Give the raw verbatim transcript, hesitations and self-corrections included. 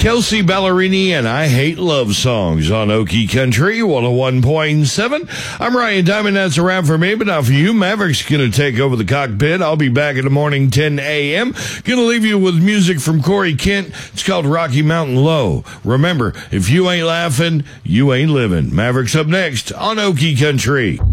Kelsey Ballerini and I Hate Love Songs on Okie Country one oh one point seven. I'm Ryan Diamond. That's a wrap for me, but not for you. Maverick's going to take over the cockpit. I'll be back in the morning, ten a.m. Going to leave you with music from Corey Kent. It's called Rocky Mountain Low. Remember, if you ain't laughing, you ain't living. Maverick's up next on Okie Country.